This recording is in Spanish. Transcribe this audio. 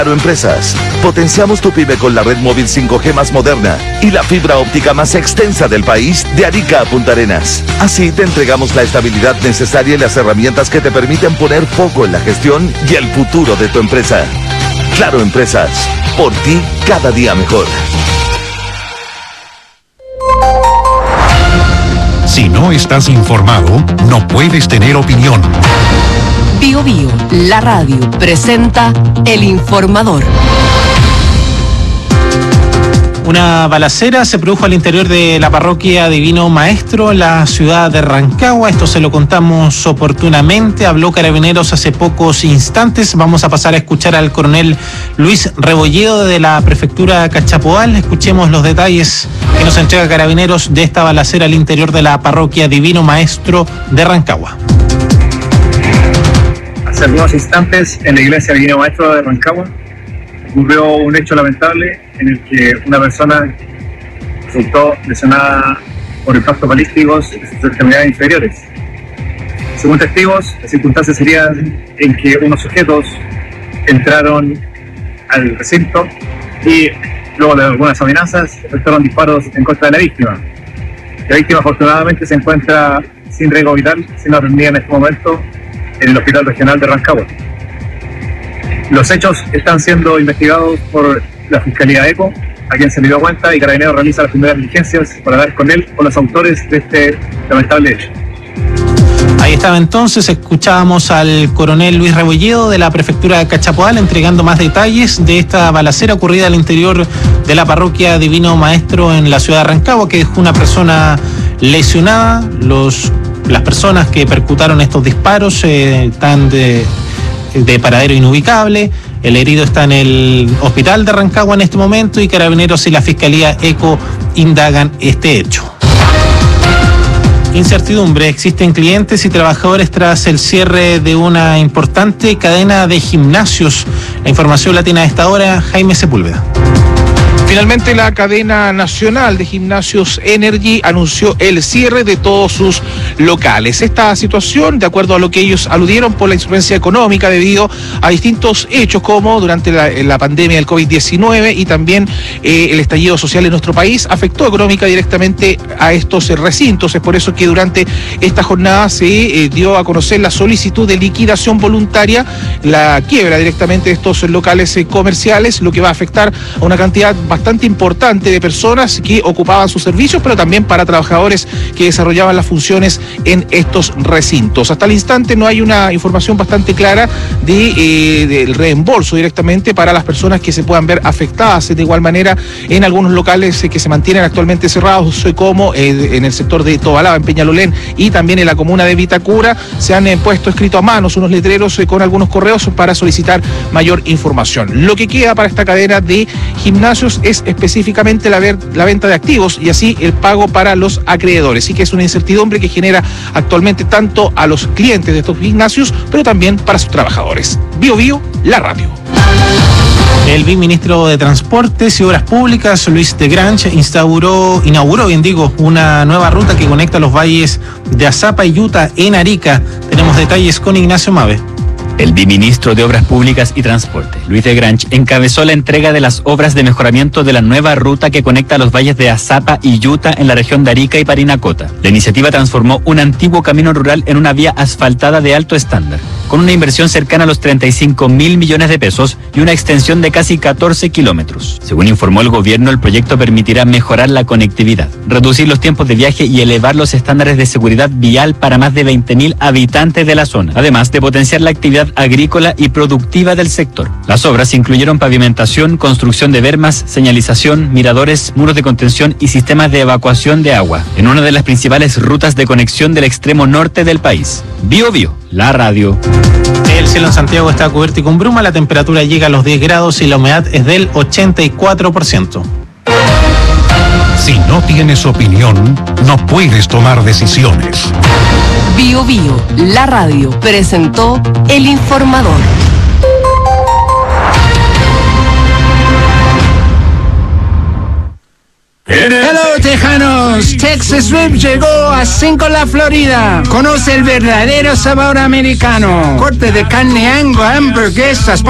Claro Empresas. Potenciamos tu pyme con la red móvil 5G más moderna y la fibra óptica más extensa del país de Arica a Punta Arenas. Así te entregamos la estabilidad necesaria y las herramientas que te permiten poner foco en la gestión y el futuro de tu empresa. Claro Empresas. Por ti, cada día mejor. Si no estás informado, no puedes tener opinión. Bio Bio, la radio, presenta El Informador. Una balacera se produjo al interior de la parroquia Divino Maestro en la ciudad de Rancagua. Esto se lo contamos oportunamente. Habló Carabineros hace pocos instantes. Vamos a pasar a escuchar al coronel Luis Rebolledo de la prefectura Cachapoal. Escuchemos los detalles que nos entrega Carabineros de esta balacera al interior de la parroquia Divino Maestro de Rancagua. Hace algunos instantes en la iglesia Divino Maestro de Rancagua ocurrió un hecho lamentable en el que una persona resultó lesionada por impactos balísticos en sus extremidades inferiores. Según testigos, las circunstancias serían en que unos sujetos entraron al recinto y luego de algunas amenazas efectuaron disparos en contra de la víctima. La víctima afortunadamente se encuentra sin riesgo vital, siendo atendida en este momento en el Hospital Regional de Rancagua. Los hechos están siendo investigados por la Fiscalía ECO, a quien se le dio cuenta, y Carabineros realiza las primeras diligencias para dar con él, con los autores de este lamentable hecho. Ahí estaba entonces, escuchábamos al coronel Luis Rebolledo de la prefectura de Cachapoal entregando más detalles de esta balacera ocurrida al interior de la parroquia Divino Maestro en la ciudad de Rancagua, que dejó una persona lesionada. Las personas que percutaron estos disparos están de paradero inubicable. El herido está en el hospital de Rancagua en este momento y Carabineros y la Fiscalía ECO indagan este hecho. Incertidumbre. Existen clientes y trabajadores tras el cierre de una importante cadena de gimnasios. La información la tiene a esta hora Jaime Sepúlveda. Finalmente, la cadena nacional de gimnasios Energy anunció el cierre de todos sus locales. Esta situación, de acuerdo a lo que ellos aludieron, por la insolvencia económica debido a distintos hechos como durante la pandemia del COVID-19 y también el estallido social en nuestro país, afectó económica directamente a estos recintos. Es por eso que durante esta jornada se dio a conocer la solicitud de liquidación voluntaria, la quiebra directamente de estos locales comerciales, lo que va a afectar a una cantidad bastante importante de personas que ocupaban sus servicios, pero también para trabajadores que desarrollaban las funciones en estos recintos. Hasta el instante no hay una información bastante clara del reembolso directamente para las personas que se puedan ver afectadas. De igual manera, en algunos locales que se mantienen actualmente cerrados, como en el sector de Tobalaba, en Peñalolén, y también en la comuna de Vitacura, se han puesto escrito a manos unos letreros con algunos correos para solicitar mayor información. Lo que queda para esta cadena de gimnasios es específicamente la venta de activos y así el pago para los acreedores. Sí que es una incertidumbre que genera actualmente tanto a los clientes de estos gimnasios, pero también para sus trabajadores. Bio Bio, la radio. El viceministro de Transportes y Obras Públicas, Luis de Grange, inauguró una nueva ruta que conecta los valles de Azapa y Yuta en Arica. Tenemos detalles con Ignacio Mave. El viceministro de Obras Públicas y Transporte, Luis de Grange, encabezó la entrega de las obras de mejoramiento de la nueva ruta que conecta los valles de Azapa y Yuta en la región de Arica y Parinacota. La iniciativa transformó un antiguo camino rural en una vía asfaltada de alto estándar, con una inversión cercana a los 35.000 millones de pesos y una extensión de casi 14 kilómetros. Según informó el gobierno, el proyecto permitirá mejorar la conectividad, reducir los tiempos de viaje y elevar los estándares de seguridad vial para más de 20.000 habitantes de la zona, además de potenciar la actividad agrícola y productiva del sector. Las obras incluyeron pavimentación, construcción de bermas, señalización, miradores, muros de contención y sistemas de evacuación de agua, en una de las principales rutas de conexión del extremo norte del país. Bio Bio, la radio. El cielo en Santiago está cubierto y con bruma, la temperatura llega a los 10 grados y la humedad es del 84%. Si no tienes opinión, no puedes tomar decisiones. Bio Bio, la radio, presentó El Informador. Hello, tejanos. Texas Rib llegó a 5 La Florida. Conoce el verdadero sabor americano. Corte de carne Angus, hamburguesas,